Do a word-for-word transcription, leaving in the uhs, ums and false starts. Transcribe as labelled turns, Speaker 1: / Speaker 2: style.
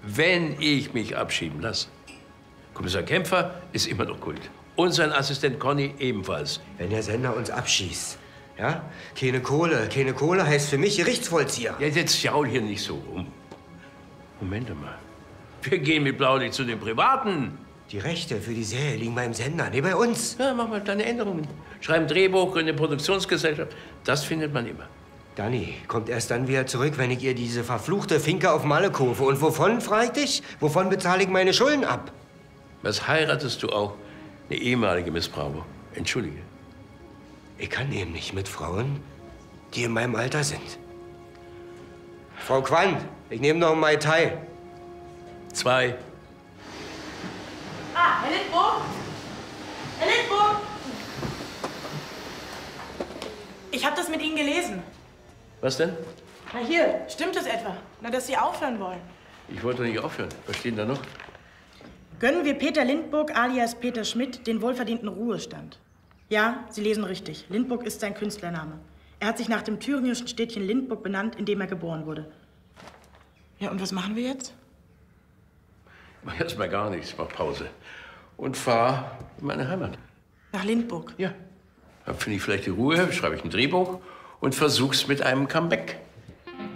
Speaker 1: wenn ich mich abschieben lasse. Kommissar Kämpfer ist immer noch Kult. Und sein Assistent Conny ebenfalls.
Speaker 2: Wenn der Sender uns abschießt, ja? Keine Kohle. Keine Kohle heißt für mich Gerichtsvollzieher.
Speaker 1: Ja, jetzt jaul hier nicht so um. Moment mal. Wir gehen mit Blaulicht zu den Privaten.
Speaker 2: Die Rechte für die Serie liegen beim Sender, nicht bei uns.
Speaker 1: Ja, machen wir deine Änderungen. Schreiben Drehbuch, gründen Produktionsgesellschaft. Das findet man immer.
Speaker 2: Danny kommt erst dann wieder zurück, wenn ich ihr diese verfluchte Finke auf Malle kaufe. Und wovon, frag ich dich? Wovon bezahle ich meine Schulden ab?
Speaker 1: Was heiratest du auch? Eine ehemalige Miss Bravo. Entschuldige.
Speaker 2: Ich kann eben nicht mit Frauen, die in meinem Alter sind. Frau Quandt, ich nehme noch einen Mai Tai.
Speaker 1: Zwei.
Speaker 3: Ah, Herr Lindburg! Herr Lindburg! Ich habe das mit Ihnen gelesen.
Speaker 1: Was denn?
Speaker 3: Na hier, stimmt es etwa? Na, dass Sie aufhören wollen.
Speaker 1: Ich wollte nicht aufhören. Was steht denn da noch?
Speaker 3: Gönnen wir Peter Lindburg alias Peter Schmidt den wohlverdienten Ruhestand. Ja, Sie lesen richtig. Lindburg ist sein Künstlername. Er hat sich nach dem thüringischen Städtchen Lindburg benannt, in dem er geboren wurde. Ja, und was machen wir jetzt?
Speaker 1: Mach erst mal gar nichts, mach Pause. Und fahr in meine Heimat.
Speaker 3: Nach Lindburg?
Speaker 1: Ja. Dann finde ich vielleicht die Ruhe, schreibe ich ein Drehbuch und versuch's mit einem Comeback.